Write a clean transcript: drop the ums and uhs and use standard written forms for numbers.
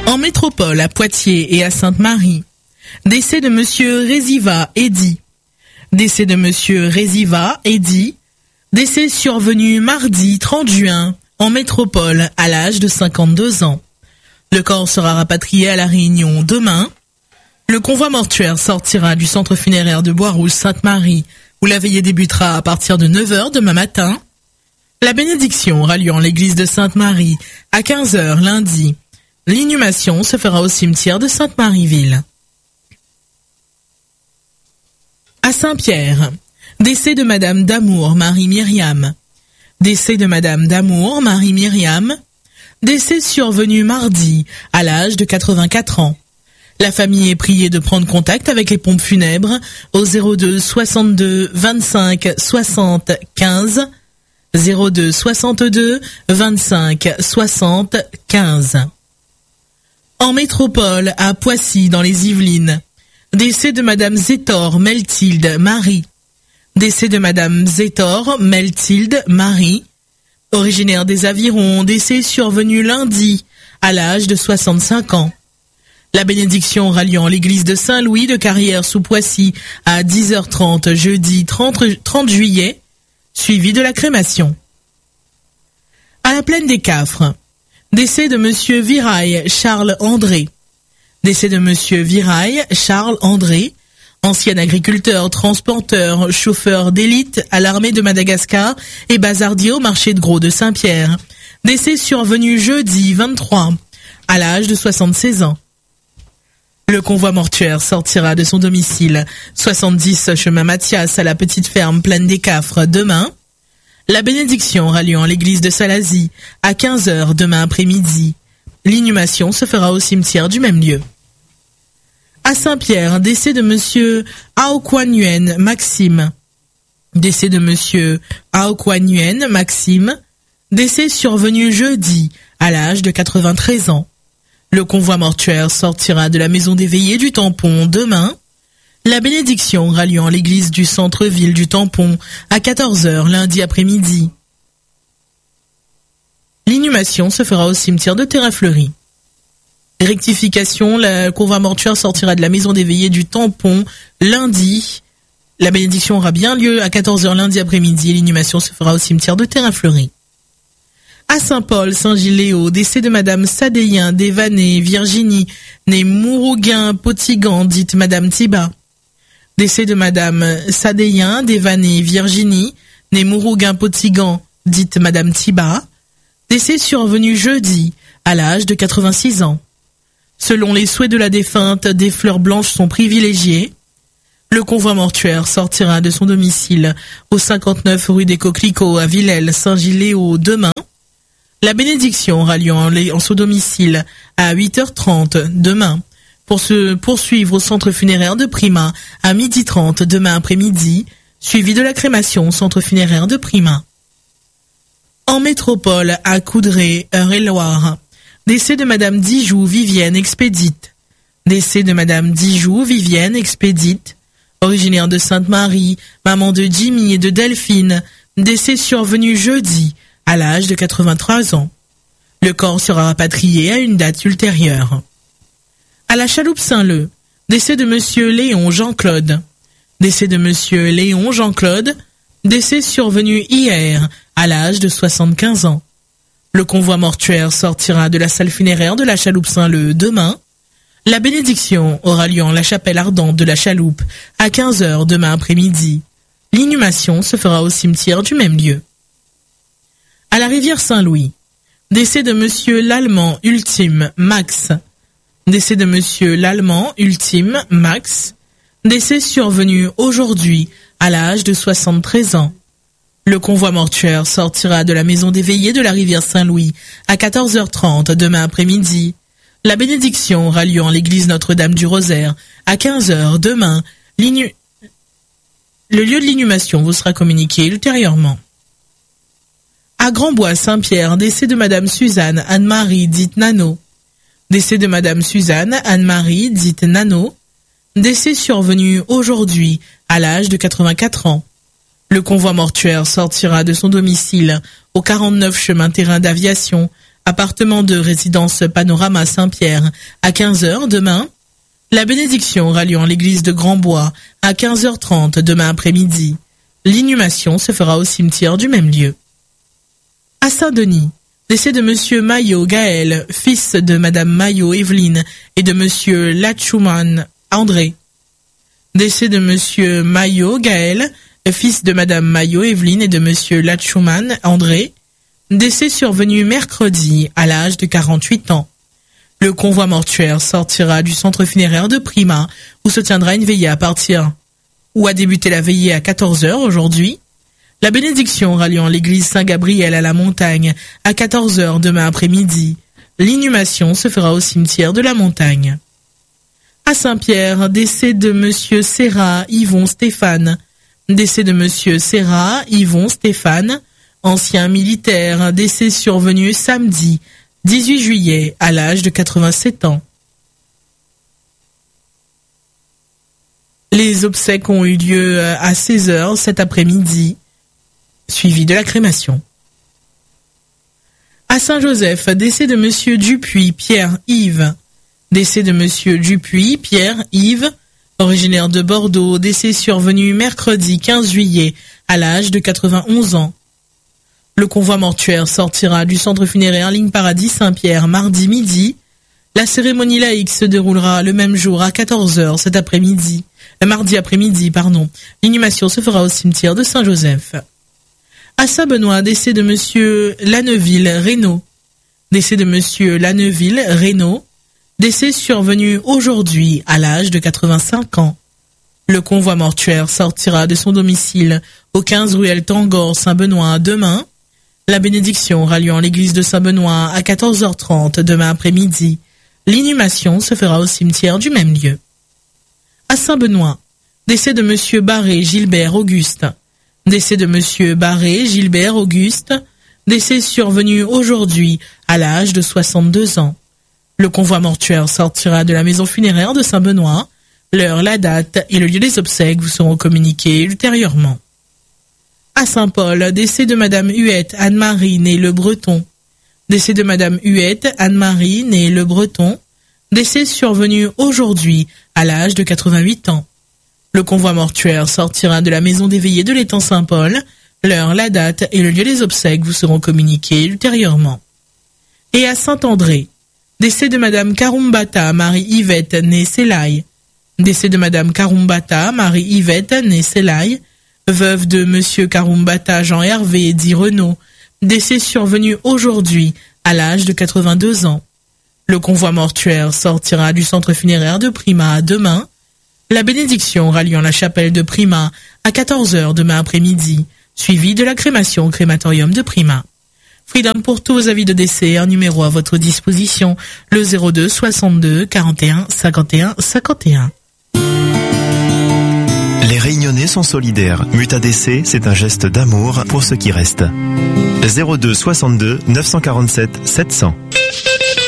En métropole, à Poitiers et à Sainte-Marie. Décès de monsieur Réziva Eddy. Décès de monsieur Réziva Eddy. Décès survenu mardi 30 juin en métropole à l'âge de 52 ans. Le corps sera rapatrié à La Réunion demain. Le convoi mortuaire sortira du centre funéraire de Bois-Rouge Sainte-Marie où la veillée débutera à partir de 9h demain matin. La bénédiction aura lieu en l'église de Sainte-Marie à 15h lundi. L'inhumation se fera au cimetière de Sainte-Marie-Ville. À Saint-Pierre, décès de Madame Damour Marie-Myriam. Décès de Madame Damour Marie-Myriam. Décès survenu mardi à l'âge de 84 ans. La famille est priée de prendre contact avec les pompes funèbres au 02 62 25 60 15 02 62 25 60 15. En métropole, à Poissy, dans les Yvelines. Décès de Madame Zétor Melthilde Marie. Décès de Madame Zétor Melthilde Marie. Originaire des Avirons, décès survenu lundi, à l'âge de 65 ans. La bénédiction aura lieu en l'église de Saint-Louis de Carrière sous Poissy à 10h30 jeudi 30 juillet, suivi de la crémation. À la plaine des Cafres. Décès de monsieur Viraille Charles André. Décès de monsieur Viraille Charles André, ancien agriculteur, transporteur, chauffeur d'élite à l'armée de Madagascar et bazardier au marché de gros de Saint-Pierre. Décès survenu jeudi 23, à l'âge de 76 ans. Le convoi mortuaire sortira de son domicile 70 chemin Mathias à la petite ferme Plaine des Cafres demain. La bénédiction aura lieu en l'église de Salazie à 15h demain après-midi. L'inhumation se fera au cimetière du même lieu. À Saint-Pierre, décès de monsieur Aokwan Maxime. Décès de monsieur Aokwan Maxime. Décès survenu jeudi à l'âge de 93 ans. Le convoi mortuaire sortira de la maison des veillées du Tampon demain. La bénédiction aura lieu en l'église du centre-ville du Tampon à 14h lundi après-midi. L'inhumation se fera au cimetière de Terre-Fleurie. Rectification, le convoi mortuaire sortira de la maison des veillées du Tampon lundi. La bénédiction aura bien lieu à 14h lundi après-midi et l'inhumation se fera au cimetière de Terre-Fleurie. À Saint-Paul, Saint-Gilles-Léo, décès de Madame Sadéien Desvannées Virginie, née Mourouguin-Potigan, dite Madame Thiba. Décès de Madame Sadéien Desvannées Virginie, née Mourouguin-Potigan, dite Madame Thiba. Décès survenu jeudi, à l'âge de 86 ans. Selon les souhaits de la défunte, des fleurs blanches sont privilégiées. Le convoi mortuaire sortira de son domicile au 59 rue des Coquelicots à Villèle, Saint-Gilles-Léo demain. La bénédiction aura lieu en son domicile à 8h30 demain pour se poursuivre au centre funéraire de Prima à 12h30 demain après-midi, suivi de la crémation au centre funéraire de Prima. En métropole, à Coudray, Eure-et-Loire. Décès de Madame Dijoux Vivienne Expédite. Décès de Madame Dijoux Vivienne Expédite. Originaire de Sainte-Marie, maman de Jimmy et de Delphine. Décès survenu jeudi, à l'âge de 83 ans. Le corps sera rapatrié à une date ultérieure. À la chaloupe Saint-Leu. Décès de monsieur Léon Jean-Claude. Décès de monsieur Léon Jean-Claude. Décès survenu hier, à l'âge de 75 ans. Le convoi mortuaire sortira de la salle funéraire de la chaloupe Saint-Leu demain. La bénédiction aura lieu en la chapelle ardente de la chaloupe à 15h demain après-midi. L'inhumation se fera au cimetière du même lieu. À la rivière Saint-Louis. Décès de monsieur l'Allemand Ultime Max. Décès de monsieur l'Allemand Ultime Max. Décès survenu aujourd'hui à l'âge de 73 ans. Le convoi mortuaire sortira de la maison des veillées de la rivière Saint-Louis à 14h30 demain après-midi. La bénédiction aura lieu en l'église Notre-Dame du Rosaire à 15h demain. Le lieu de l'inhumation vous sera communiqué ultérieurement. À Grandbois Saint-Pierre, décès de Madame Suzanne Anne-Marie dite Nano. Décès de Madame Suzanne Anne-Marie dite Nano. Décès survenu aujourd'hui à l'âge de 84 ans. Le convoi mortuaire sortira de son domicile au 49 chemin terrain d'aviation appartement de résidence Panorama Saint-Pierre à 15h demain. La bénédiction aura lieu en l'église de Grand-Bois à 15h30 demain après-midi. L'inhumation se fera au cimetière du même lieu. À Saint-Denis, décès de monsieur Maillot Gaël, fils de madame Maillot Evelyne et de monsieur Latchouman André. Décès de monsieur Maillot Gaël, fils de madame Maillot Evelyne et de monsieur Latchouman André. Décès survenu mercredi à l'âge de 48 ans. Le convoi mortuaire sortira du centre funéraire de Prima, où se tiendra une veillée où a débuté la veillée à 14h aujourd'hui. La bénédiction aura lieu en l'église Saint-Gabriel à la Montagne à 14h demain après-midi. L'inhumation se fera au cimetière de la Montagne. À Saint-Pierre, décès de monsieur Serra Yvon Stéphane. Décès de monsieur Serra Yvon Stéphane, ancien militaire, décès survenu samedi 18 juillet à l'âge de 87 ans. Les obsèques ont eu lieu à 16h cet après-midi, suivi de la crémation. À Saint-Joseph, décès de monsieur Dupuis Pierre-Yves. Décès de monsieur Dupuis Pierre-Yves, originaire de Bordeaux, décès survenu mercredi 15 juillet à l'âge de 91 ans. Le convoi mortuaire sortira du centre funéraire Ligne Paradis Saint-Pierre mardi midi. La cérémonie laïque se déroulera le même jour à 14h cet après-midi. Mardi après-midi, pardon. L'inhumation se fera au cimetière de Saint-Joseph. À Saint-Benoît, décès de monsieur Lanneville-Reynaud. Décès de monsieur Lanneville-Reynaud. Décès survenu aujourd'hui à l'âge de 85 ans. Le convoi mortuaire sortira de son domicile au 15 rue El Tangor Saint-Benoît demain. La bénédiction aura lieu en l'église de Saint-Benoît à 14h30 demain après-midi. L'inhumation se fera au cimetière du même lieu. À Saint-Benoît, décès de monsieur Barré Gilbert Auguste. Décès de monsieur Barré Gilbert Auguste. Décès survenu aujourd'hui à l'âge de 62 ans. Le convoi mortuaire sortira de la maison funéraire de Saint-Benoît. L'heure, la date et le lieu des obsèques vous seront communiqués ultérieurement. À Saint-Paul, décès de madame Huette Anne-Marie née Le Breton. Décès de madame Huette Anne-Marie née Le Breton. Décès survenu aujourd'hui à l'âge de 88 ans. Le convoi mortuaire sortira de la maison des veillées de l'étang Saint-Paul. L'heure, la date et le lieu des obsèques vous seront communiqués ultérieurement. Et à Saint-André, décès de madame Karumbata Marie-Yvette née Selaï. Décès de madame Karumbata Marie-Yvette née Selaï. Veuve de monsieur Karumbata Jean-Hervé dit Renaud, décès survenu aujourd'hui à l'âge de 82 ans. Le convoi mortuaire sortira du centre funéraire de Prima demain. La bénédiction aura lieu en la chapelle de Prima à 14h demain après-midi, suivi de la crémation au crématorium de Prima. Freedom pour tous vos avis de décès, un numéro à votre disposition, le 02 62 41 51 51. Les Réunionnais sont solidaires. Mutadc, c'est un geste d'amour pour ceux qui restent. 02 62 947 700.